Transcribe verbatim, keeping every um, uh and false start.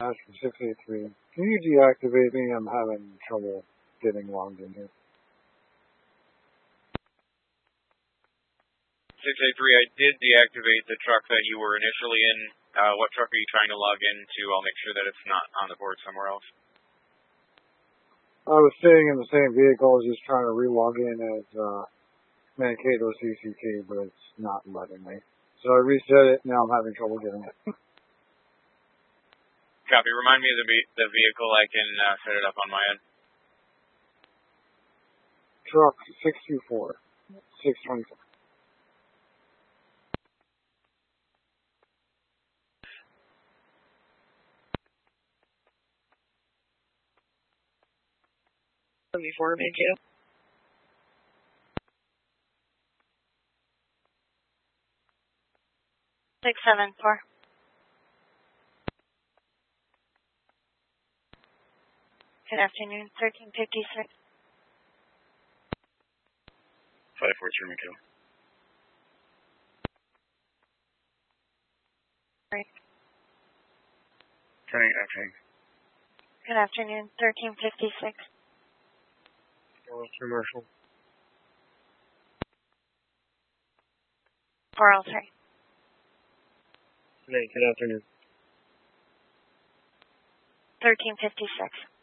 Astro six eight three. Can you deactivate me? I'm having trouble getting logged in here. six eight three, I did deactivate the truck that you were initially in. Uh, what truck are you trying to log into? I'll make sure that it's not on the board somewhere else. I was staying in the same vehicle. I was just trying to re-log in as uh, Mankato C C T, but it's not letting me. So I reset it. Now I'm having trouble getting it. Copy. Remind me of the, ve- the vehicle. I can uh, set it up on my end. Truck six two four, six twenty-four. Before Mankato. Six seven four. Good afternoon, thirteen fifty six. Five four three Mankato. Right. Turning afternoon. Good afternoon, thirteen fifty six. Commercial. Four oh three. Hey, good afternoon. Thirteen fifty six.